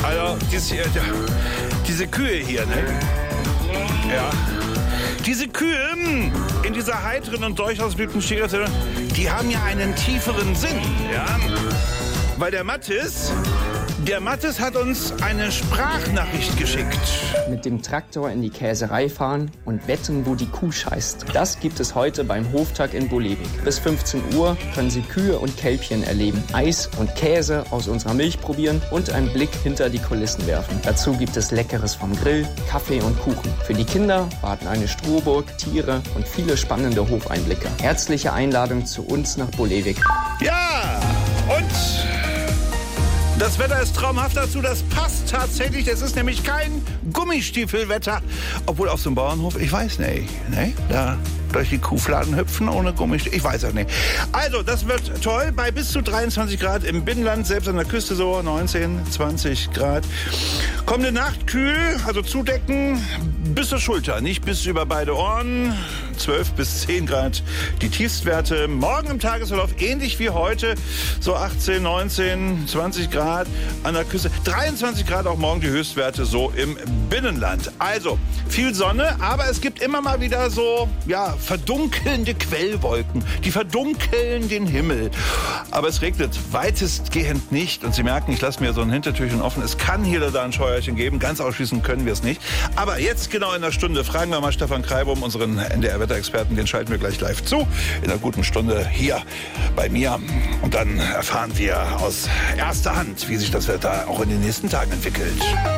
Also, diese Kühe hier, ne? Ja. Diese Kühe in dieser heiteren und durchaus beliebten Stiegerszene, die haben ja einen tieferen Sinn, ja? Weil der Mathis hat uns eine Sprachnachricht geschickt. Mit dem Traktor in die Käserei fahren und wetten, wo die Kuh scheißt. Das gibt es heute beim Hoftag in Bolewik. Bis 15 Uhr können Sie Kühe und Kälbchen erleben, Eis und Käse aus unserer Milch probieren und einen Blick hinter die Kulissen werfen. Dazu gibt es Leckeres vom Grill, Kaffee und Kuchen. Für die Kinder warten eine Strohburg, Tiere und viele spannende Hofeinblicke. Herzliche Einladung zu uns nach Bolewik. Ja, und das Wetter ist traumhaft dazu, das passt tatsächlich. Es ist nämlich kein Gummistiefelwetter. Obwohl auf so einem Bauernhof, ich weiß nicht, ne? Da durch die Kuhfladen hüpfen ohne Gummistiefel, ich weiß auch nicht. Also, das wird toll, bei bis zu 23 Grad im Binnenland, selbst an der Küste so 19, 20 Grad. Kommende Nacht kühl, also zudecken bis zur Schulter, nicht bis über beide Ohren. 12 bis 10 Grad die Tiefstwerte. Morgen im Tagesverlauf ähnlich wie heute, so 18, 19, 20 Grad an der Küste. 23 Grad auch morgen die Höchstwerte so im Binnenland. Also viel Sonne, aber es gibt immer mal wieder so, ja, verdunkelnde Quellwolken. Die verdunkeln den Himmel. Aber es regnet weitestgehend nicht. Und Sie merken, ich lasse mir so ein Hintertürchen offen. Es kann hier oder da ein Scheuerchen geben. Ganz ausschließen können wir es nicht. Aber jetzt genau in einer Stunde fragen wir mal Stefan Kreibum, unseren NDR-Wetterexperten. Den schalten wir gleich live zu. In einer guten Stunde hier bei mir. Und dann erfahren wir aus erster Hand, wie sich das Wetter auch in den nächsten Tagen entwickelt.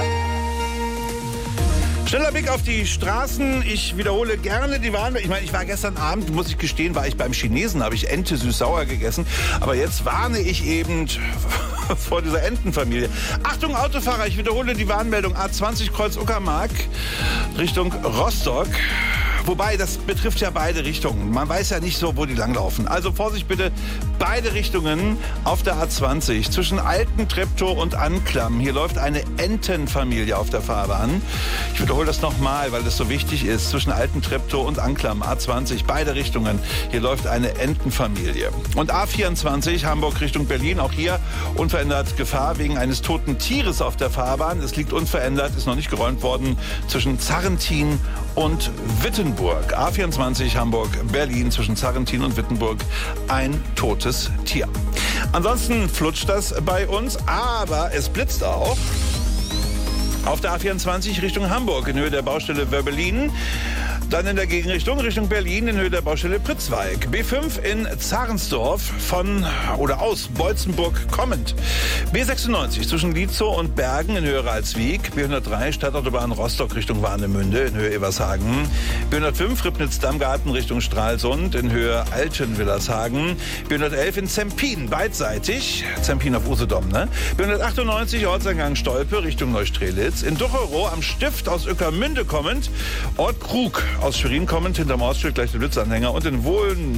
Schneller Blick auf die Straßen. Ich wiederhole gerne die Warnung. Ich meine, ich war gestern Abend, muss ich gestehen, war ich beim Chinesen, habe ich Ente süß-sauer gegessen. Aber jetzt warne ich eben vor dieser Entenfamilie. Achtung, Autofahrer, ich wiederhole die Warnmeldung. A20 Kreuz Uckermark Richtung Rostock. Wobei, das betrifft ja beide Richtungen. Man weiß ja nicht so, wo die langlaufen. Also Vorsicht bitte, beide Richtungen auf der A20 zwischen Alten-Treptow und Anklam. Hier läuft eine Entenfamilie auf der Fahrbahn. Ich wiederhole das nochmal, weil das so wichtig ist. Zwischen Alten-Treptow und Anklam, A20, beide Richtungen. Hier läuft eine Entenfamilie. Und A24 Hamburg Richtung Berlin. Auch hier unverändert Gefahr wegen eines toten Tieres auf der Fahrbahn. Es liegt unverändert, ist noch nicht geräumt worden, zwischen Zarrentin und Wittenburg. A24 Hamburg, Berlin, zwischen Zarrentin und Wittenburg ein totes Tier. Ansonsten flutscht das bei uns, aber es blitzt auch. Auf der A24 Richtung Hamburg in Höhe der Baustelle Wörbelin. Dann in der Gegenrichtung Richtung Berlin in Höhe der Baustelle Pritzwalk. B5 in Zarensdorf von oder aus Beutzenburg kommend. B96 zwischen Lietzow und Bergen in Höhe Ralswiek. B103 Stadtautobahn Rostock Richtung Warnemünde in Höhe Evershagen. B105 Ribnitz-Dammgarten Richtung Stralsund in Höhe Altenwillershagen. B111 in Zempin beidseitig. Zempin auf Usedom, ne? B198 Ortseingang Stolpe Richtung Neustrelitz. In Ducherow am Stift aus Ueckermünde kommend. Ort Krug aus Schwerin kommend, hinterm Ortsschild gleich der Blitzanhänger und in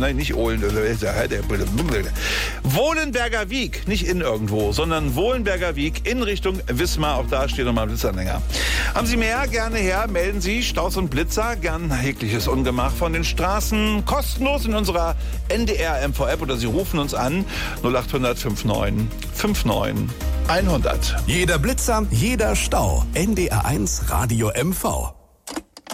Wohlenberger Wiek, nicht in irgendwo, sondern Wohlenberger Wiek in Richtung Wismar, auch da steht nochmal Blitzanhänger. Haben Sie mehr? Gerne her, melden Sie Staus und Blitzer, gern jegliches Ungemach von den Straßen, kostenlos in unserer NDR MV-App oder Sie rufen uns an 0800 59 59 100. Jeder Blitzer, jeder Stau. NDR1 Radio MV.